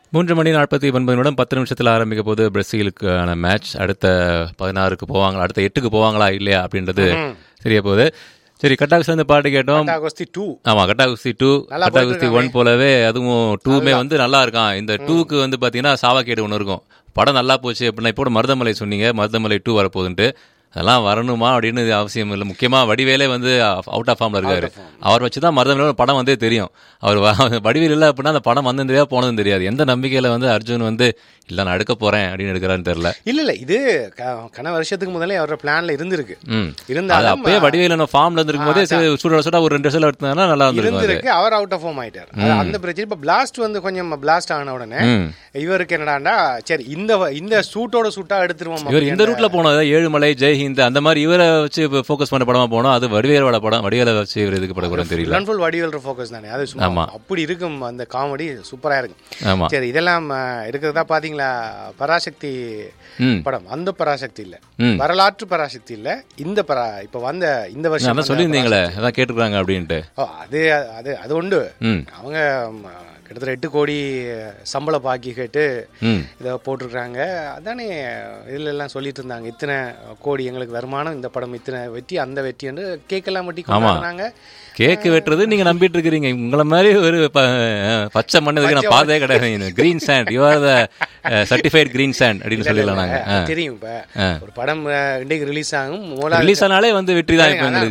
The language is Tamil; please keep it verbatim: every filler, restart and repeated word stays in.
மூன்று மணி நாற்பத்தி ஒன்பது நிமிடம் பத்து நிமிஷத்தில் ஆரம்பிக்க போது பிரேசிலுக்கான மேட்ச். அடுத்த பதினாறுக்கு போவாங்களா, அடுத்த எட்டுக்கு போவாங்களா இல்லையா அப்படின்றது தெரிய போகுது. சரி, கட்டாகுஸ்தி வந்து பாட்டு கேட்டோம். ஆமா, கட்டாகுஸ்தி டூ கட்டாகுஸ்தி ஒன் போலவே அதுவும் டூமே வந்து நல்லா இருக்கான். இந்த டூக்கு வந்து பாத்தீங்கன்னா சாவாக்கேடு ஒன்று இருக்கும். படம் நல்லா போச்சு அப்படின்னா, இப்போ மருதமலை சொன்னீங்க, மருதமலை டூ வரப்போகுதுன்ட்டு. அதெல்லாம் வரணுமா அப்படின்னு அவசியம் இல்லை. முக்கியமா வடிவேலே வந்து அவுட் ஆஃப் ஃபார்ம்ல இருக்காரு. அவர் வச்சுதான் மருதமலை படம் வந்தே தெரியும். அவர் வடிவேல் இல்லை அப்படின்னா அந்த படம் வந்ததும் தெரியாது, போனதும் தெரியாது. எந்த நம்பிக்கையில வந்து அர்ஜுன் வந்து இல்ல நான் எடுக்க போறேன் அப்படின்னு எடுக்கிறான்னு தெரியல. இல்ல இல்ல இது கன வருஷத்துக்கு முதலே அவரோட பிளான்ல இருந்திருக்கு. இருந்தாலும் அப்பயே வடிவேல ஃபார்ம்ல இருந்திருக்கும் போதே சுட சுட ஒரு ரெண்டு வருஷம் எடுத்தா நல்லா இருந்திருக்கு. அவர் அவுட் ஆஃப் ஃபார்ம் ஆயிட்டார். அந்த பிரச்சனை இப்ப பிளாஸ்ட் வந்து கொஞ்சம் பிளாஸ்ட் ஆன உடனே இவருக்கு என்னடாண்டா சரி இந்த இந்த சூட்டோட சூட்டா எடுத்துருவோம். இவர் இந்த ரூட்ல போனோம், ஏழுமலை, ஜெய்ஹிந்த் அந்த மாதிரி இவரை வச்சு ஃபோக்கஸ் பண்ண படமா போனோம். அது வடிவேலோட படம், வடிவேலை வச்சு இவர் இதுக்கு படம் கூட தெரியல. ஃபுல் வடிவேல் ஃபோக்கஸ் தானே அது. ஆமா, அப்படி இருக்கும் அந்த காமெடி சூப்பரா இருக்கும். ஆமா, சரி இதெல்லாம் இருக்கிறதா பாத்தீங்களா? பராசக்தி படம், அந்த பராசக்தி இல்ல, வரலாற்று பராசக்தி இல்ல, இந்த பரா இப்ப வந்த இந்த வருஷம் சொல்லியிருந்தீங்களே அதான் கேட்டுக்கிறாங்க அப்படின்ட்டு. அது அது அது உண்டு. அவங்க கிட்டத்தட்ட எட்டு கோடி சம்பள பாக்கி கேட்டு இதை போட்டிருக்கிறாங்க. அதானே இதுல எல்லாம் சொல்லிட்டு இருந்தாங்க, இத்தனை கோடி எங்களுக்கு வருமானம், இந்த படம் இத்தனை வெற்றி, அந்த வெற்றி என்று கேக்கெல்லாம் வெட்டி கொண்டாடுறாங்க. கேக்கு வெட்டுறது நீங்க நம்பிட்டு இருக்கிறீங்க. உங்களை மாதிரி ஒரு பச்சை மண்ணதுக்கு நான் பார்த்தே கிடையாது. Green sand, you are the certified green sand அப்படின்னு சொல்லலாம். நாங்க தெரியும். இப்ப ஒரு படம் இன்றைக்கு ரிலீஸ் ஆகும், ரிலீஸ் ஆனாலே வந்து வெற்றி தான். இப்ப